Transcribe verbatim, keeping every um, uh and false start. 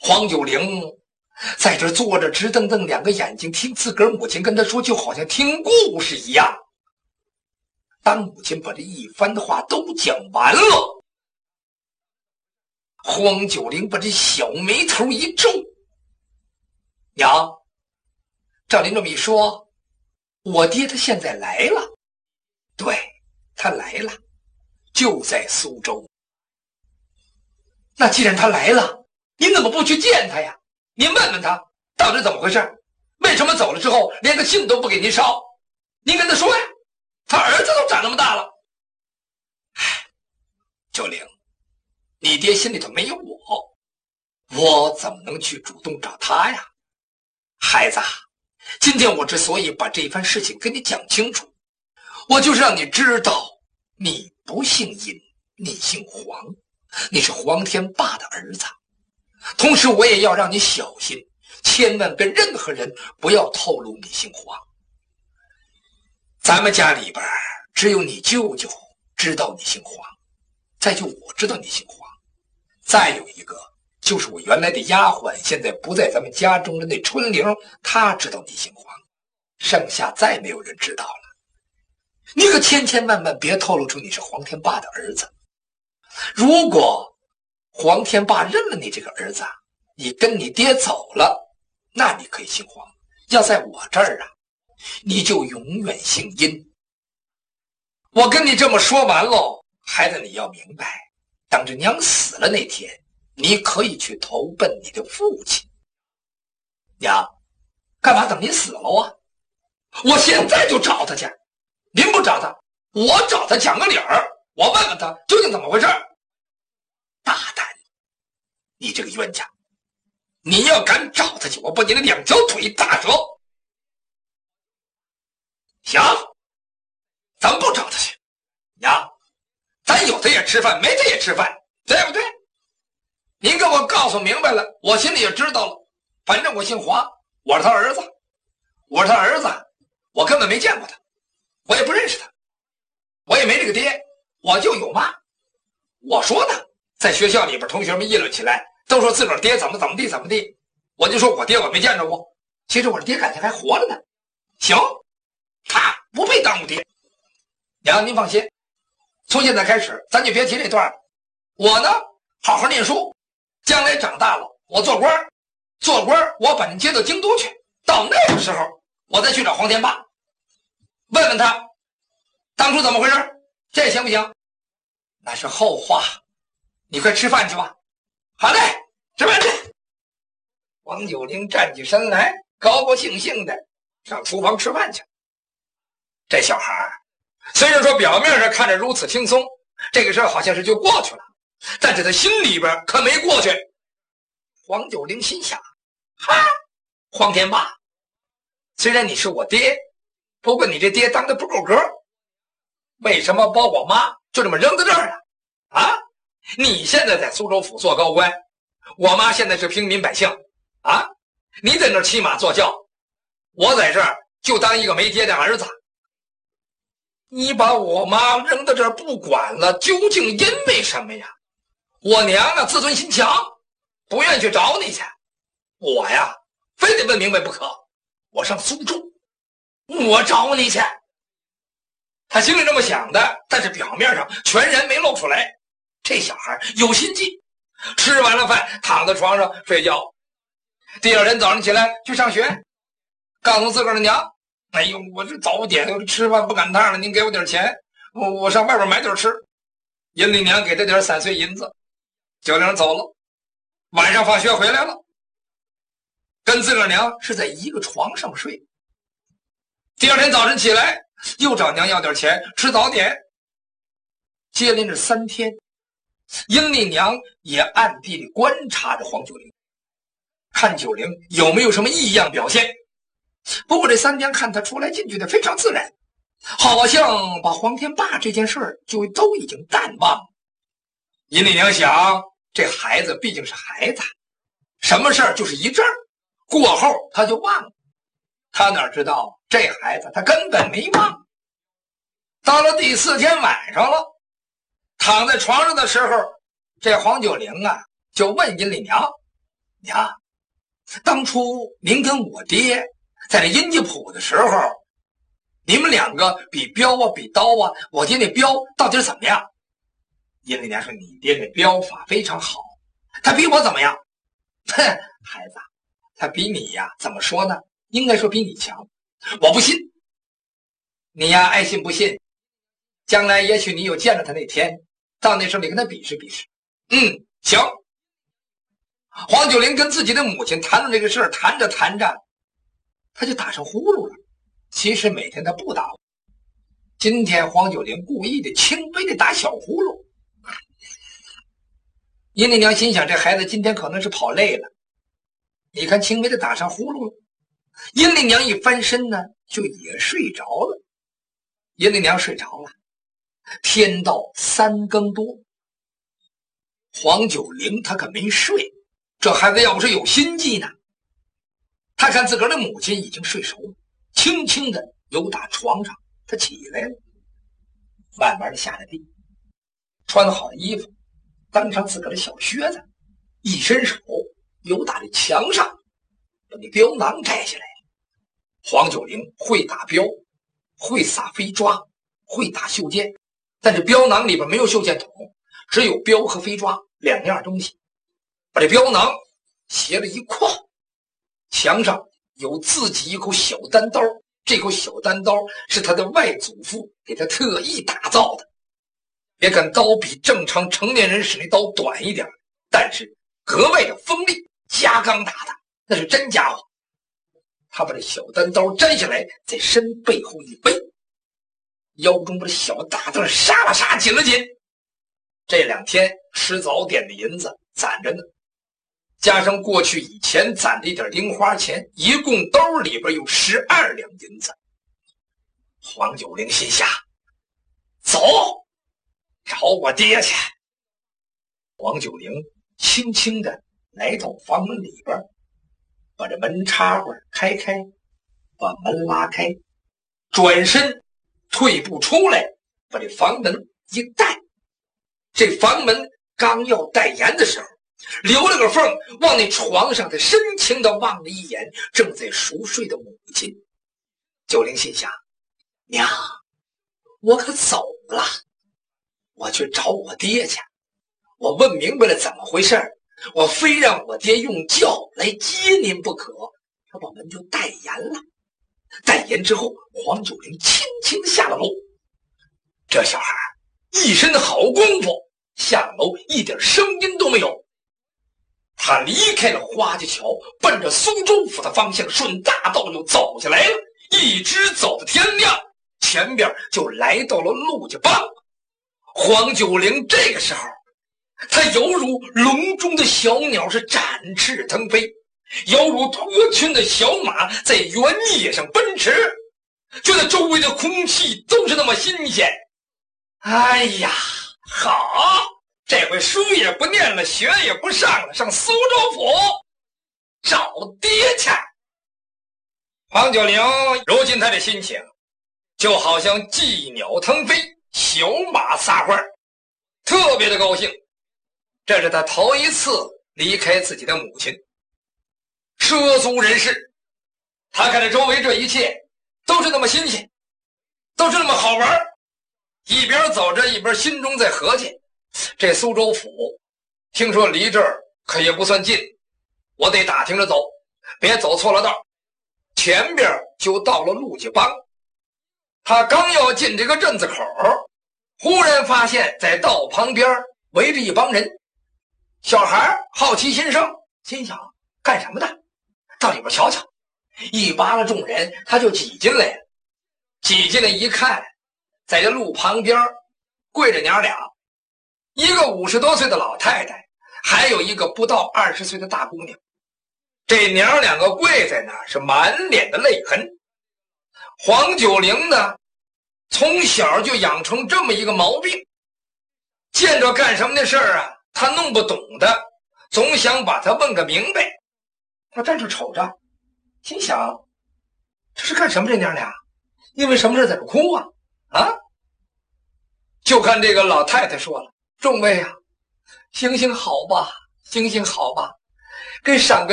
黄九龄在这坐着，直瞪瞪两个眼睛，听自个儿母亲跟他说，就好像听故事一样。当母亲把这一番的话都讲完了，黄九龄把这小眉头一皱：“娘，照您这么一说，我爹他现在来了。”“对，他来了，就在苏州。”“那既然他来了，您怎么不去见他呀？您问问他到底怎么回事，为什么走了之后连个信都不给您捎？您跟他说呀，他儿子都长这么大了。”“唉，九龄，你爹心里头没有我，我怎么能去主动找他呀？孩子，今天我之所以把这番事情跟你讲清楚，我就是让你知道，你不姓尹，你姓黄，你是黄天霸的儿子。同时我也要让你小心，千万跟任何人不要透露你姓黄。咱们家里边只有你舅舅知道你姓黄，再就我知道你姓黄，再有一个就是我原来的丫鬟，现在不在咱们家中的那春玲，她知道你姓黄，剩下再没有人知道了。你可千千万万别透露出你是黄天霸的儿子。如果黄天霸认了你这个儿子，你跟你爹走了，那你可以姓黄，要在我这儿啊，你就永远姓殷。我跟你这么说完喽，孩子，你要明白，等着娘死了那天，你可以去投奔你的父亲。”“娘，干嘛等您死了啊？我现在就找他去。您不找他，我找他讲个理儿，我问问他究竟怎么回事。”“大胆，你这个冤家，你要敢找他去，我把你的两条腿打折。”“行，咱不找他去。娘，咱有他也吃饭，没他也吃饭，对不对？您给我告诉明白了，我心里也知道了。反正我姓黄，我是他儿子，我是他儿子，我根本没见过他，我也不认识他，我也没这个爹，我就有妈。我说呢，在学校里边同学们议论起来，都说自个儿爹怎么怎么地怎么地，我就说我爹我没见着过，其实我这爹感情还活着呢。行，他不配当我爹。娘，您放心，从现在开始咱就别提这段。我呢好好念书，将来长大了我做官，做官我把您接到京都去，到那个时候我再去找黄天霸，问问他当初怎么回事，这行不行？”“那是后话，你快吃饭去吧。”“好嘞，吃饭去。”王九龄站起身来，高高兴兴的上厨房吃饭去。这小孩虽然说表面上看着如此轻松，这个事儿好像是就过去了，但是他心里边可没过去。黄九龄心想：哈，黄天霸，虽然你是我爹，不过你这爹当的不够格，为什么把我妈就这么扔在这儿了？啊，你现在在苏州府做高官，我妈现在是平民百姓啊，你在那儿骑马坐轿，我在这儿就当一个没爹的儿子。你把我妈扔到这儿不管了，究竟因为什么呀？我娘呢自尊心强，不愿去找你去，我呀非得问明白不可。我上苏州，我找你去。他心里这么想的，但是表面上全然没露出来。这小孩有心计，吃完了饭躺在床上睡觉。第二天早上起来去上学，告诉自个儿的娘：“哎呦，我这早点吃饭不赶趟了，您给我点钱，我我上外边买点吃。”银丽娘给他点散碎银子，九龄走了。晚上放学回来了，跟自个儿娘是在一个床上睡。第二天早晨起来，又找娘要点钱吃早点。接连着三天，英丽娘也暗地里观察着黄九龄，看九龄有没有什么异样表现。不过这三天看他出来进去的非常自然，好像把黄天霸这件事就都已经淡忘了。殷丽娘想，这孩子毕竟是孩子，什么事儿就是一阵儿，过后他就忘了。他哪知道这孩子他根本没忘。到了第四天晚上了，躺在床上的时候，这黄九龄啊就问殷丽娘：“娘， 当初您跟我爹在那阴家铺的时候，你们两个比镖啊比刀啊，我爹那镖到底是怎么样？阴灵娘说：“你爹那镖法非常好，他比我怎么样？哼，孩子，他比你呀，怎么说呢？应该说比你强。我不信，你呀，爱信不信。将来也许你有见了他那天，到那时候你跟他比试比试。嗯，行。”黄九龄跟自己的母亲谈论这个事儿，谈着谈着，他就打上呼噜了。其实每天他不打，今天黄九龄故意的轻微的打小呼噜。阴灵娘心想，这孩子今天可能是跑累了，你看轻微的打上呼噜了。阴灵娘一翻身呢，就也睡着了。阴灵娘睡着了，天到三更多，黄九龄他可没睡。这孩子要不是有心计呢，他看自个儿的母亲已经睡熟了，轻轻的由打床上他起来了，慢慢的下了地，穿好了衣服，当上自个儿的小靴子，一伸手由打这墙上把那镖囊摘下来了。黄九龄会打镖，会撒飞抓，会打袖箭，但是镖囊里边没有袖箭筒，只有镖和飞抓两样东西。把这镖囊斜了一挎，墙上有自己一口小单刀，这口小单刀是他的外祖父给他特意打造的。别看刀比正常成年人使那刀短一点，但是格外的锋利，加钢打的那是真家伙。他把这小单刀摘下来，在身背后一背，腰中把这小大字沙了沙紧了紧。这两天吃早点的银子攒着呢，加上过去以前攒的一点零花钱，一共兜里边有十二两银子。黄九龄心下，走，找我爹去。黄九龄轻轻的来到房门里边，把这门插管开开，把门拉开，转身退步出来，把这房门一带。这房门刚要带严的时候，留了个缝，往那床上他深情地望了一眼正在熟睡的母亲。九龄心想，娘，我可走了，我去找我爹去。我问明白了怎么回事，我非让我爹用轿来接您不可。他把门就带严了。带严之后，黄九龄轻轻地下了楼。这小孩一身好功夫，下了楼一点声音都没有。他离开了花家桥，奔着苏州府的方向顺大道就走下来了，一直走到天亮，前边就来到了陆家浜。黄九龄这个时候，他犹如笼中的小鸟，是展翅腾飞，犹如脱缰的小马在原野上奔驰，觉得周围的空气都是那么新鲜。哎呀，好，这回书也不念了，学也不上了，上苏州府找爹去。黄九龄如今他的心情就好像寄鸟腾飞，小马撒欢，特别的高兴。这是他头一次离开自己的母亲，涉足人世，他看着周围这一切都是那么新鲜，都是那么好玩，一边走着一边心中在合计，这苏州府听说离这儿可也不算近，我得打听着走，别走错了道。前边就到了陆家浜，他刚要进这个镇子口，忽然发现在道旁边围着一帮人。小孩好奇心生，心想干什么的，到里边瞧瞧。一扒拉众人，他就挤进来了。挤进来一看，在这路旁边跪着娘俩，一个五十多岁的老太太，还有一个不到二十岁的大姑娘。这娘两个跪在那儿，是满脸的泪痕。黄九龄呢，从小就养成这么一个毛病，见着干什么的事儿啊，他弄不懂的，总想把他问个明白。他站着瞅着，心想这是干什么，这娘俩因为什么事在这哭啊啊！就看这个老太太说了，众位啊，行行好吧，行行好吧，跟上个